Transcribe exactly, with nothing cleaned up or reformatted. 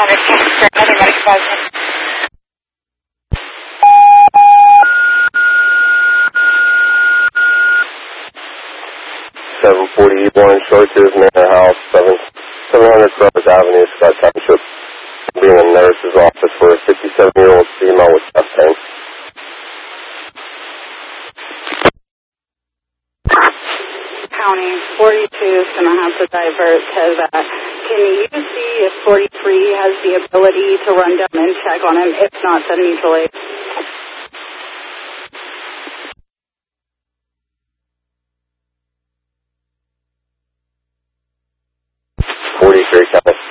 hundred Kingston, nothing but exposure. seven forty-one Shorters, Manor House, seven hundred Crows Avenue, Scott Township. Being a nurse's office for a fifty-seven-year-old female with chest pain. County, forty-two is going to have to divert because uh, can you see if forty-three has the ability to run down and check on him? If not, send mutual aid. forty-three, County.